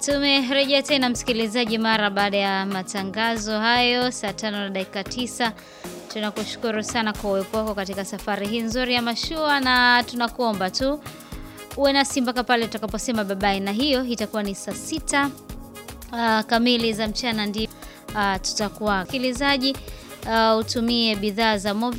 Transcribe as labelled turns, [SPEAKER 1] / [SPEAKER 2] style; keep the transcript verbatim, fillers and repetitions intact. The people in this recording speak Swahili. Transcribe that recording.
[SPEAKER 1] Tumerejea tena msikilizaji mara baada ya matangazo hayo saa tano na dakika tisa. Tunakushukuru sana kwa uwepo wako katika safari hii nzuri ya mashua, na tunakuomba tu uwe nasi mpaka pale tutakaposema bye bye, na hiyo itakuwa ni saa sita uh, kamili za mchana, ndio uh, tutakuwa. Msikilizaji, uh, utumie bidhaa za Movit